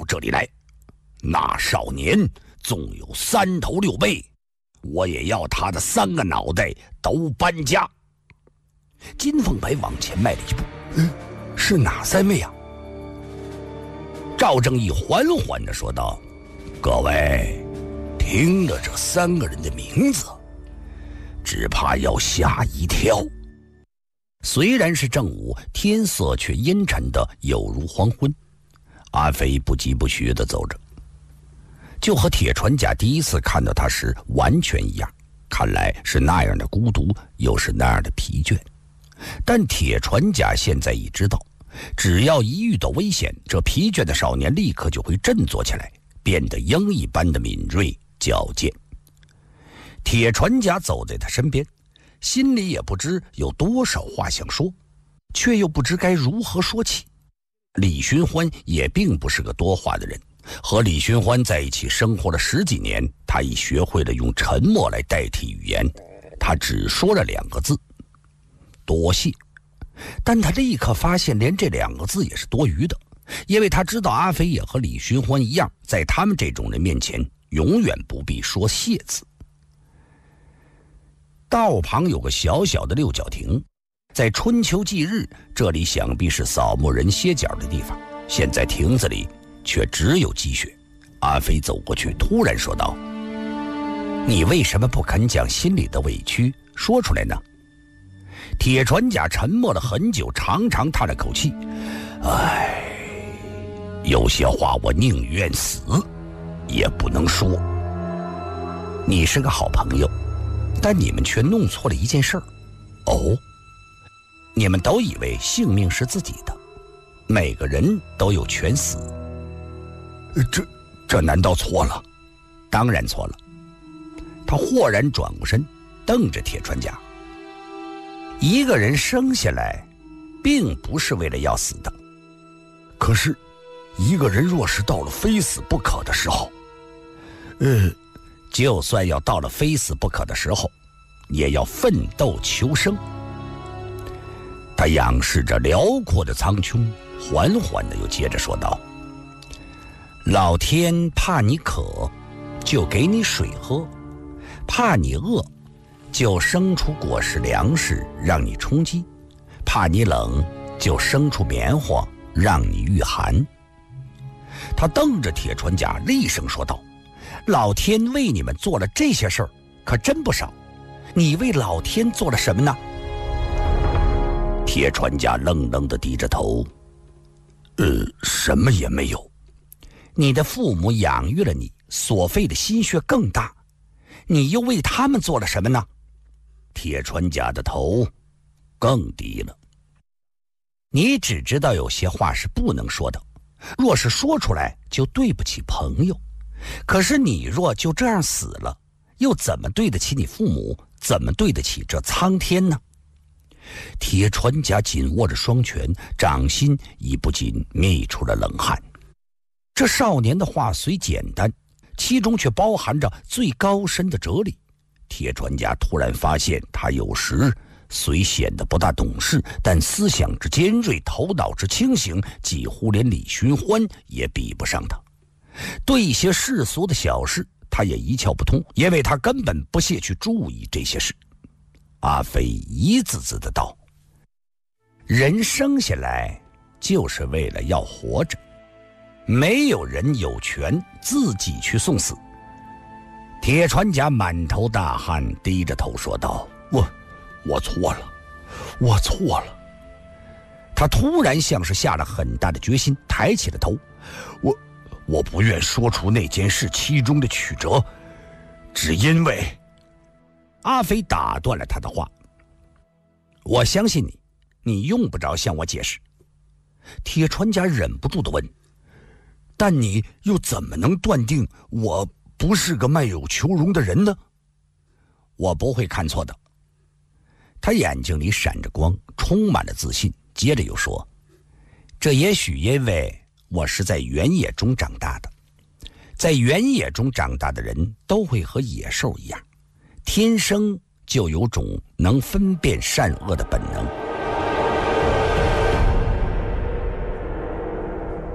这里来。那少年纵有3头6臂，我也要他的3个脑袋都搬家。金凤白往前迈了一步，是哪3位啊？赵正义缓缓地说道：各位听了这3个人的名字，只怕要吓一跳。虽然是正午，天色却阴沉的有如黄昏。阿飞不疾不徐地走着，就和铁船甲第一次看到他时完全一样，看来是那样的孤独，又是那样的疲倦。但铁船甲现在已知道，只要一遇到危险，这疲倦的少年立刻就会振作起来，变得鹰一般的敏锐矫健。铁船甲走在他身边，心里也不知有多少话想说，却又不知该如何说起。李寻欢也并不是个多话的人，和李寻欢在一起生活了10几年，他已学会了用沉默来代替语言。他只说了2个字：多谢。但他立刻发现连这2个字也是多余的，因为他知道阿飞也和李寻欢一样，在他们这种人面前永远不必说谢字。道旁有个小小的六角亭，在春秋季日，这里想必是扫墓人歇脚的地方，现在亭子里却只有积雪。阿飞走过去，突然说道：你为什么不肯将心里的委屈说出来呢？铁船甲沉默了很久，长长叹了口气：有些话我宁愿死也不能说。你是个好朋友，但你们却弄错了一件事儿。你们都以为性命是自己的，每个人都有权死。这难道错了？当然错了。他豁然转过身，瞪着铁船甲。一个人生下来并不是为了要死的，可是一个人若是到了非死不可的时候，就算要到了非死不可的时候，也要奋斗求生。他仰视着辽阔的苍穹，缓缓地又接着说道：老天怕你渴，就给你水喝；怕你饿，就生出果实粮食让你充饥；怕你冷，就生出棉花让你御寒。他瞪着铁船甲，厉声说道：老天为你们做了这些事儿可真不少，你为老天做了什么呢？铁船甲愣愣地低着头：什么也没有。你的父母养育了你，所费的心血更大，你又为他们做了什么呢？铁船甲的头更低了。你只知道有些话是不能说的，若是说出来就对不起朋友，可是你若就这样死了，又怎么对得起你父母，怎么对得起这苍天呢？铁船甲紧握着双拳，掌心已不禁泌出了冷汗。这少年的话虽简单，其中却包含着最高深的哲理。铁船甲突然发现，他有时虽显得不大懂事，但思想之尖锐，头脑之清醒，几乎连李寻欢也比不上他。对一些世俗的小事，他也一窍不通，因为他根本不屑去注意这些事。阿飞一字字的道：人生下来就是为了要活着，没有人有权自己去送死。铁船甲满头大汗，低着头说道：我错了，我错了。他突然像是下了很大的决心，抬起了头：我不愿说出那件事其中的曲折，只因为……阿飞打断了他的话：我相信你，你用不着向我解释。铁船甲忍不住地问：但你又怎么能断定我不是个卖友求荣的人呢？我不会看错的。他眼睛里闪着光，充满了自信，接着又说：这也许因为我是在原野中长大的，在原野中长大的人都会和野兽一样，天生就有种能分辨善恶的本能。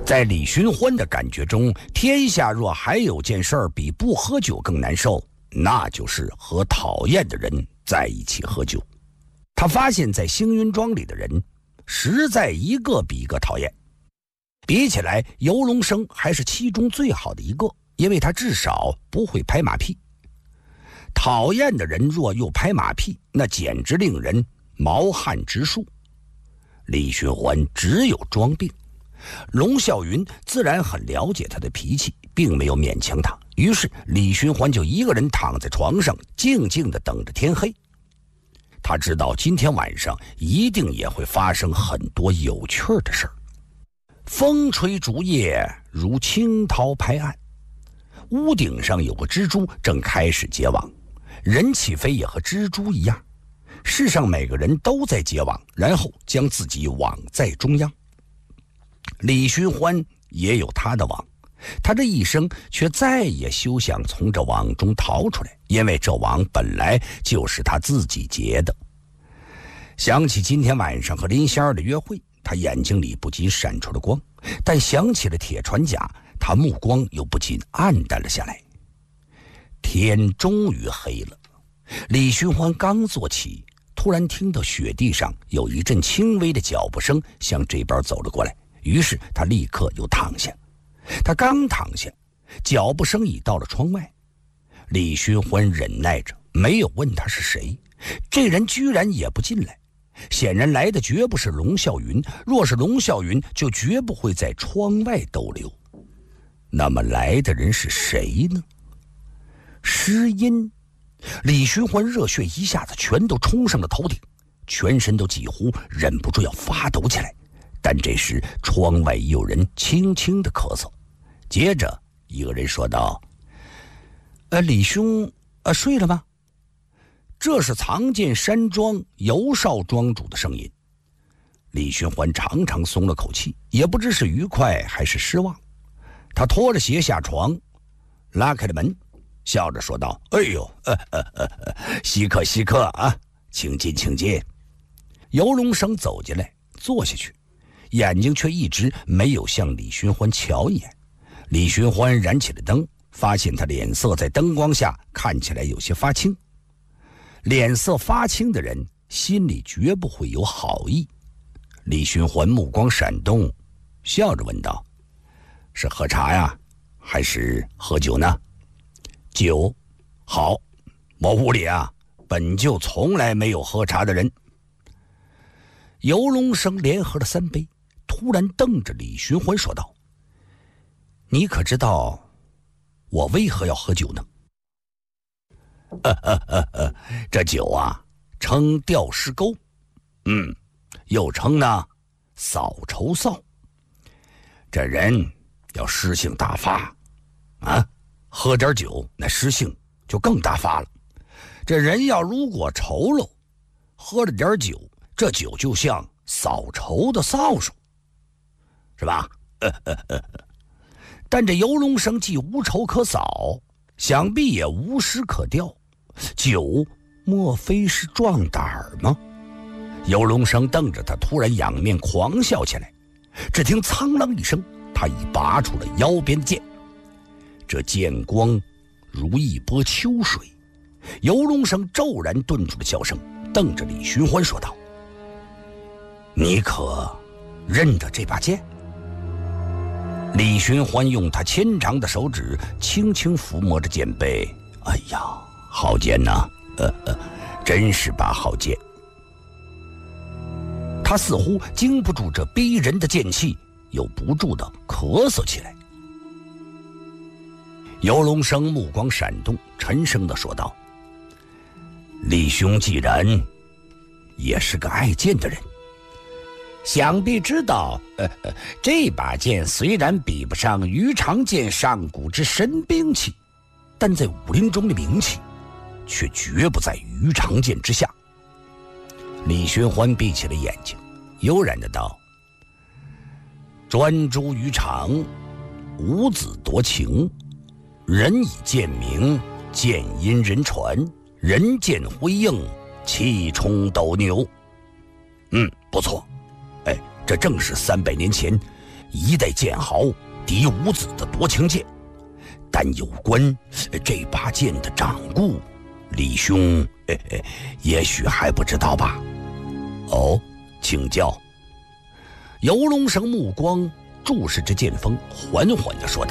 在李寻欢的感觉中，天下若还有件事儿比不喝酒更难受，那就是和讨厌的人在一起喝酒。他发现在星云庄里的人实在一个比一个讨厌，比起来游龙生还是其中最好的一个，因为他至少不会拍马屁。讨厌的人若又拍马屁，那简直令人毛汗直竖。李寻欢只有装病，龙啸云自然很了解他的脾气，并没有勉强他，于是李寻欢就一个人躺在床上，静静地等着天黑。他知道今天晚上一定也会发生很多有趣的事儿。风吹竹叶如惊涛拍岸，屋顶上有个蜘蛛正开始结网，人起飞也和蜘蛛一样，世上每个人都在结网，然后将自己网在中央。李寻欢也有他的网，他这一生却再也休想从这网中逃出来，因为这网本来就是他自己结的。想起今天晚上和林仙儿的约会，他眼睛里不禁闪出了光，但想起了铁船甲，他目光又不禁暗淡了下来。天终于黑了，李寻欢刚坐起，突然听到雪地上有一阵轻微的脚步声向这边走了过来，于是他立刻又躺下。他刚躺下，脚步声已到了窗外。李寻欢忍耐着，没有问他是谁，这人居然也不进来。显然来的绝不是龙啸云，若是龙啸云，就绝不会在窗外逗留。那么来的人是谁呢？诗音。李寻欢热血一下子全都冲上了头顶，全身都几乎忍不住要发抖起来。但这时窗外有人轻轻地咳嗽，接着一个人说道：李兄睡了吗？这是藏剑山庄尤少庄主的声音。李寻欢长长松了口气，也不知是愉快还是失望。他拖着鞋下床，拉开了门，笑着说道：哎呦，稀客稀客啊，请进请进。游龙生走进来坐下去，眼睛却一直没有向李寻欢瞧一眼。李寻欢燃起了灯，发现他脸色在灯光下看起来有些发青。脸色发青的人心里绝不会有好意。李寻欢目光闪动，笑着问道：是喝茶呀，还是喝酒呢？酒。好，我屋里啊本就从来没有喝茶的人。游龙生连喝了3杯，突然瞪着李寻欢说道：你可知道我为何要喝酒呢？这酒啊称吊石沟，又称呢扫愁臊。这人要诗性大发啊，喝点酒那诗性就更大发了。这人要如果愁喽，喝了点酒，这酒就像扫愁的扫帚，是吧？但这游龙生既无愁可扫，想必也无诗可调，酒莫非是壮胆儿吗？游龙生瞪着他，突然仰面狂笑起来。只听苍啷一声，他已拔出了腰边剑，这剑光如一波秋水。游龙生骤然顿住了笑声，瞪着李寻欢说道：你可认得这把剑？李寻欢用他纤长的手指轻轻抚摸着剑背，哎呀，好剑呐，真是把好剑。他似乎经不住这逼人的剑气，又不住地咳嗽起来。游龙生目光闪动，沉声地说道：李兄既然也是个爱剑的人，想必知道，这把剑虽然比不上鱼肠剑上古之神兵器，但在武林中的名气却绝不在鱼肠剑之下。李寻欢闭起了眼睛，悠然的道：专诸于肠，无子夺情，人以剑鸣，剑因人传，人剑辉映，气冲斗牛。不错，这正是300年前一代剑豪嫡五子的夺情剑，但有关这把剑的掌故，李兄也许还不知道吧？哦，请教。游龙生目光注视着剑锋，缓缓地说道：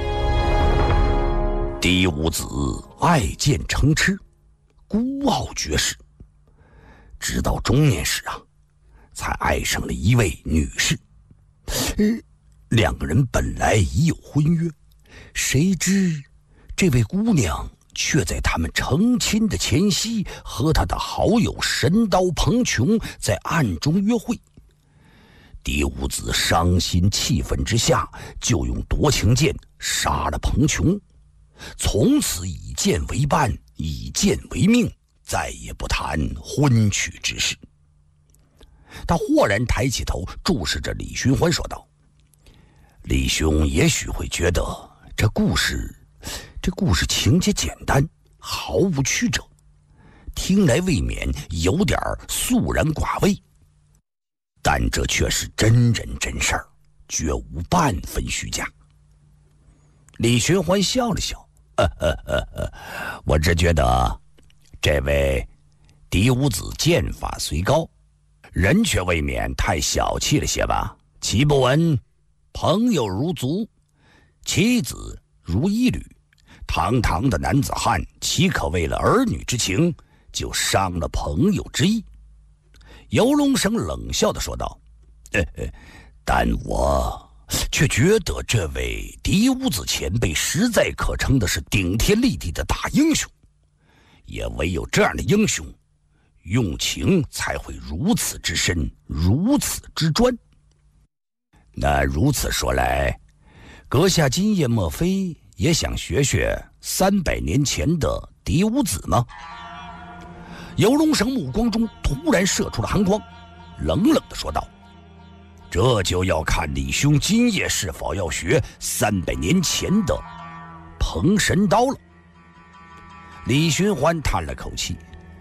嫡五子爱剑成痴，孤傲绝世，直到中年时才爱上了一位女士。两个人本来已有婚约，谁知这位姑娘却在他们成亲的前夕和他的好友神刀彭琼在暗中约会。嫡五子伤心气愤之下，就用夺情剑杀了彭琼，从此以剑为伴，以剑为命，再也不谈婚娶之事。他豁然抬起头，注视着李寻欢说道：李兄也许会觉得这故事情节简单，毫无曲折，听来未免有点肃然寡味，但这却是真人真事儿，绝无半分虚假。李寻欢笑了笑，我只觉得这位嫡五子剑法虽高，人却未免太小气了些吧？岂不闻朋友如足，妻子如一缕，堂堂的男子汉，岂可为了儿女之情就伤了朋友之意？游龙生冷笑地说道：但我却觉得这位嫡五子前辈实在可称的是顶天立地的大英雄，也唯有这样的英雄，用情才会如此之深，如此之专。那如此说来，阁下今夜莫非也想学学300年前的嫡五子吗？游龙生目光中突然射出了寒光，冷冷地说道：这就要看李兄今夜是否要学300年前的彭神刀了。李寻欢叹了口气：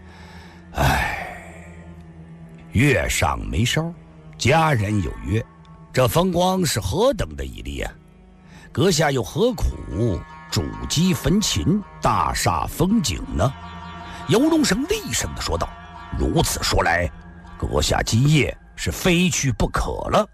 月上眉梢，佳人有约，这风光是何等的绮丽啊！阁下又何苦主击焚琴，大煞风景呢？游龙生厉声地说道：如此说来，阁下今夜是非去不可了。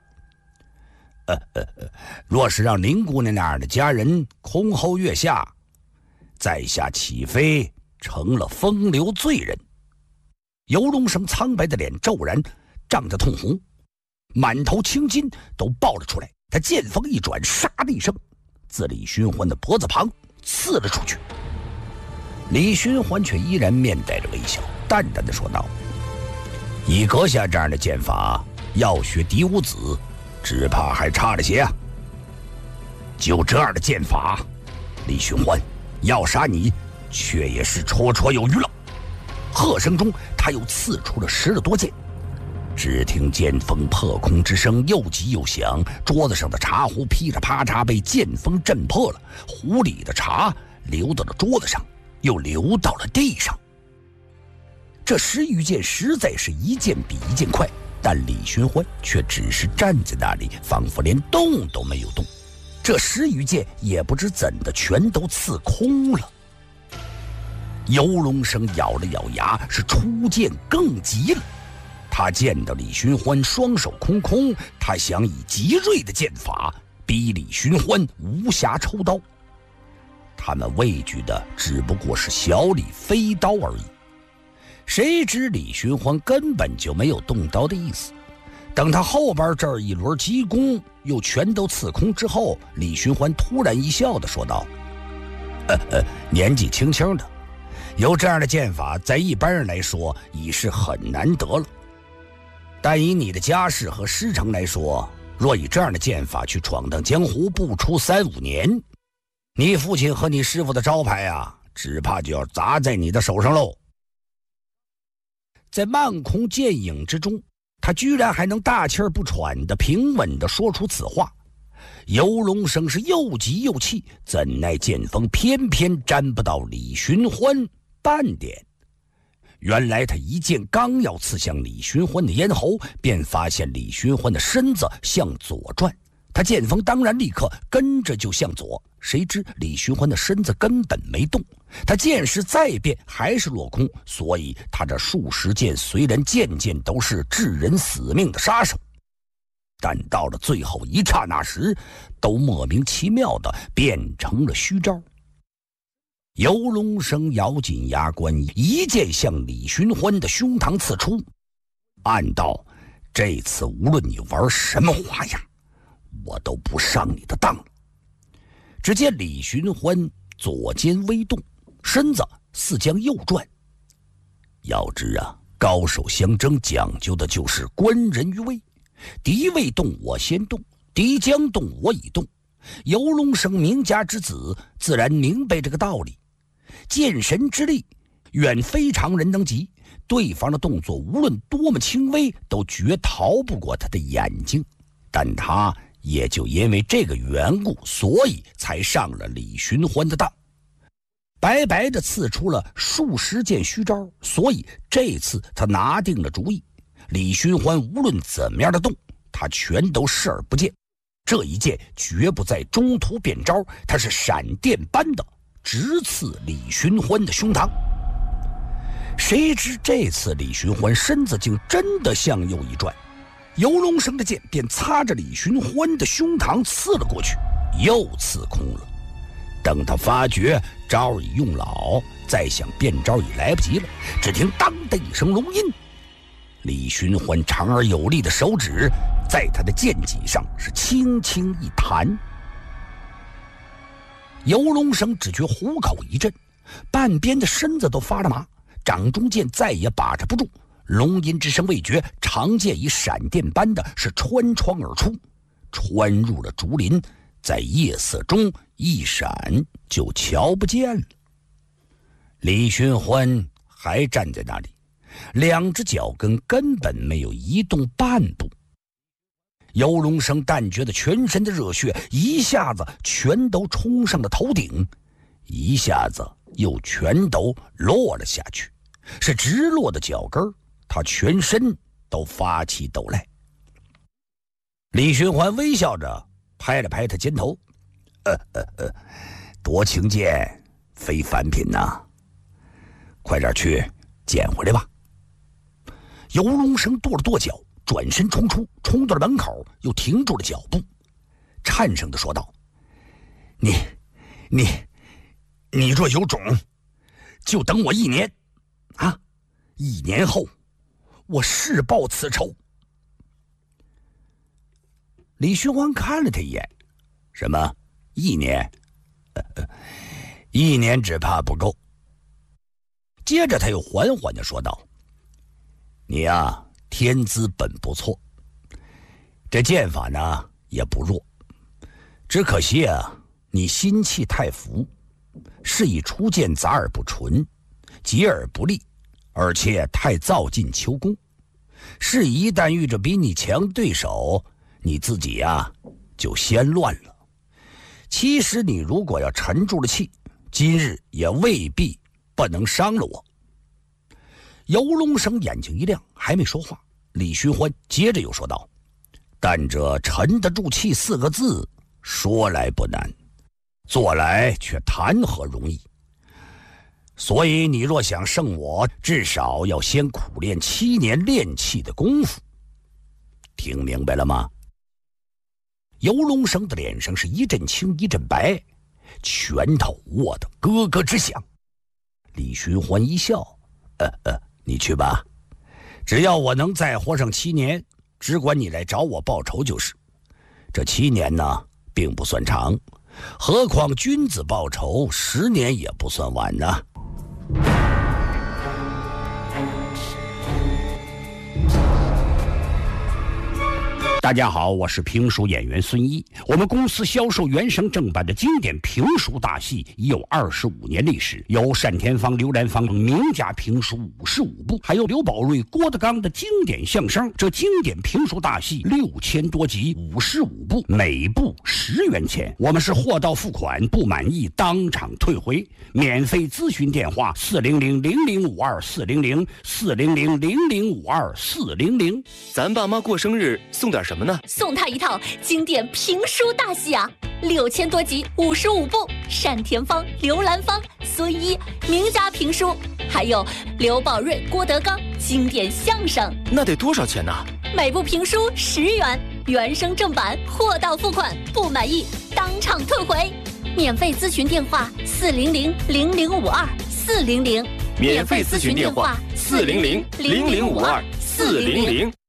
若是让林姑娘那样的佳人空候月下，在下岂非成了风流罪人？游龙生苍白的脸骤然涨得通红，满头青筋都爆了出来。他剑锋一转，唰的一声，自李寻欢的脖子旁刺了出去。李寻欢却依然面带着微笑，淡淡的说道：以阁下这样的剑法，要学嫡五子，只怕还差了些啊。就这样的剑法，李寻欢，要杀你却也是绰绰有余了。喝声中，他又刺出了10多剑。只听剑锋破空之声又急又响，桌子上的茶壶噼里啪嚓被剑锋震破了，壶里的茶流到了桌子上，又流到了地上。这10余剑实在是一剑比一剑快，但李寻欢却只是站在那里，仿佛连动都没有动。这10余剑也不知怎的全都刺空了。游龙生咬了咬牙，是出剑更急了。他见到李寻欢双手空空，他想以极锐的剑法逼李寻欢无暇抽刀。他们畏惧的只不过是小李飞刀而已。谁知李寻欢根本就没有动刀的意思。等他后边这一轮急攻又全都刺空之后，李寻欢突然一笑地说道：年纪轻轻的，有这样的剑法，在一般人来说已是很难得了。但以你的家世和师承来说，若以这样的剑法去闯荡江湖，不出3、5年，你父亲和你师父的招牌只怕就要砸在你的手上喽。在漫空剑影之中，他居然还能大气不喘的平稳地说出此话。游龙生是又急又气，怎奈剑锋偏偏沾不到李寻欢半点。原来他一剑刚要刺向李寻欢的咽喉，便发现李寻欢的身子向左转， 他见风当然立刻跟着就向左，谁知李寻欢的身子根本没动，他剑势再变还是落空，所以他这数十剑虽然件件都是致人死命的杀手，但到了最后一刹那时，都莫名其妙地变成了虚招。游龙生咬紧牙关，一剑向李寻欢的胸膛刺出，暗道：这次无论你玩什么花样，我都不上你的当了。只见李寻欢左肩微动，身子似将右转。要知啊，高手相争讲究的就是观人于微，敌未动我先动，敌将动我已动。游龙生名家之子，自然明白这个道理。剑神之力远非常人能及，对方的动作无论多么轻微，都绝逃不过他的眼睛。但他也就因为这个缘故，所以才上了李寻欢的当，白白的刺出了数十剑虚招。所以这次他拿定了主意，李寻欢无论怎么样的动，他全都视而不见。这一剑绝不在中途变招，他是闪电般的直刺李寻欢的胸膛。谁知这次李寻欢身子竟真的向右一转，游龙生的剑便擦着李寻欢的胸膛刺了过去，又刺空了。等他发觉招已用老，再想变招已来不及了。只听当的一声龙音，李寻欢长而有力的手指在他的剑脊上是轻轻一弹。游龙生只觉虎口一震，半边的身子都发了麻，掌中剑再也把持不住。龙吟之声未绝，长剑以闪电般的是穿窗而出，穿入了竹林，在夜色中一闪就瞧不见了。李寻欢还站在那里，两只脚跟根本没有移动半步。游龙生但觉得全身的热血一下子全都冲上了头顶，一下子又全都落了下去，是直落的脚跟，他全身都发起抖来。李寻欢微笑着拍了拍他肩头，多情剑非凡品呐，快点去捡回来吧。游龙生跺了跺脚，转身冲出，冲到了门口，又停住了脚步，颤声地说道：你若有种，就等我1年啊！1年后我誓报此仇。李寻欢看了他一眼，什么1年？1年只怕不够。接着他又缓缓地说道：你呀，天资本不错，这剑法呢也不弱，只可惜啊，你心气太浮，是以出剑杂而不纯，结而不利，而且太造进求功，是一旦遇着比你强对手，你自己呀就先乱了。其实你如果要沉住了气，今日也未必不能伤了我。游龙生眼睛一亮，还没说话，李寻欢接着又说道：但这沉得住气4个字，说来不难，做来却谈何容易。所以你若想胜我，至少要先苦练7年练气的功夫。听明白了吗？游龙生的脸上是一阵青一阵白，拳头握得咯咯直响。李寻欢一笑，你去吧，只要我能再活上7年，只管你来找我报仇就是。这7年呢并不算长，何况君子报仇10年也不算晚呢。大家好，我是评书演员孙一。我们公司销售原声正版的经典评书大戏已有25年历史，有单田芳、刘兰芳名家评书55部，还有刘宝瑞、郭德纲的经典相声。这经典评书大戏6000多集，55部，每部10元钱。我们是货到付款，不满意当场退回。免费咨询电话：400-0052-400，400-0052-400。 咱爸妈过生日送点什么？ 什么呢？ 送他一套经典评书大戏啊，6000多集，55部，单田芳、刘兰芳、孙一名家评书，还有刘宝瑞、郭德纲经典相声。 那得多少钱呢？ 每部评书10元，原声正版，货到付款，不满意当场退回。免费咨询电话400-0052，400。 免费咨询电话400-0052，400。